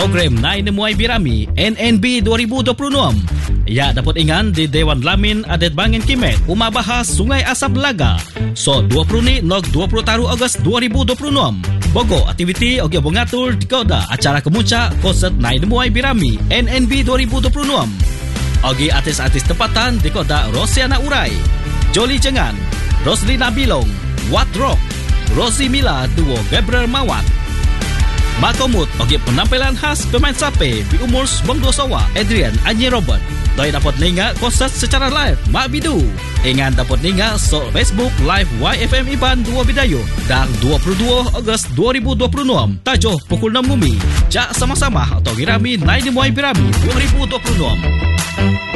program Nai Nemuai Birami NNB 2026. Ya dapat ingan di Dewan Lamin Adat Bangin Kimet Uma Bahas Sungai Asap Laga. So 20 ni nog 20 taru Ogos 2026. Bogo aktiviti ogi bongatul di koda acara kemuncak konsert Nai Nemuai Birami NNB 2026. Ogi artis-artis tempatan di koda Rosiana Urai, Jolly Jengan, Roslina Bilong, Wat Rock, Rosie Mila duo Gabriel Mawat. Makomut ogi penampilan khas pemain sape di umur 92 sawa Adrian Anyi Robert. Doi dapat ninga konsert secara live Mak Bidu. Ingat dapat ninga so Facebook live YFM Iban 2 Bidayu dan 22 Ogos 2026 tajuh pukul 6 bumi. Jak sama-sama atau Birami Nai Nemuai Birami 2026.